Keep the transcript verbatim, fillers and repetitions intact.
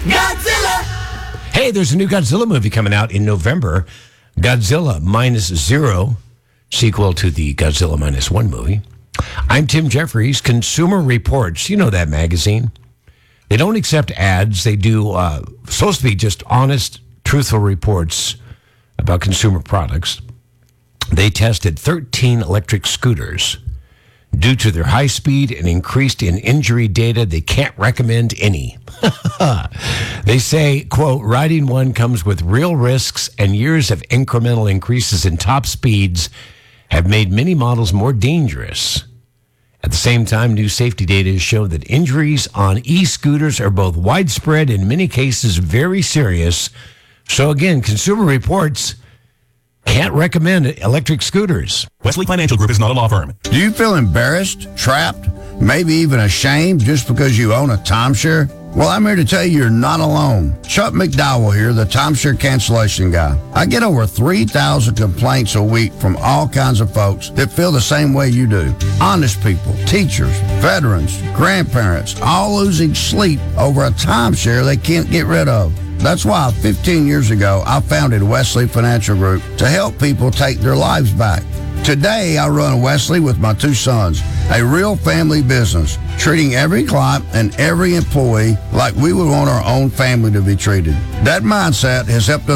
Godzilla! Hey, there's a new Godzilla movie coming out in November. Godzilla Minus Zero, sequel to the Godzilla Minus One movie. I'm Tim Jeffries, Consumer Reports. You know that magazine. They don't accept ads. They do, uh, supposed to be just honest, truthful reports about consumer products. They tested thirteen electric scooters. Due to their high speed and increased in injury data, they can't recommend any. They say, quote, riding one comes with real risks, and years of incremental increases in top speeds have made many models more dangerous. At the same time, new safety data show that injuries on e-scooters are both widespread and in many cases very serious. So again, Consumer Reports can't recommend electric scooters. Wesley Financial Group is not a law firm. Do you feel embarrassed, trapped, maybe even ashamed just because you own a timeshare? Well, I'm here to tell you you're not alone. Chuck McDowell here, the timeshare cancellation guy. I get over three thousand complaints a week from all kinds of folks that feel the same way you do. Honest people, teachers, veterans, grandparents, all losing sleep over a timeshare they can't get rid of. That's why fifteen years ago, I founded Wesley Financial Group to help people take their lives back. Today, I run Wesley with my two sons, a real family business, treating every client and every employee like we would want our own family to be treated. That mindset has helped us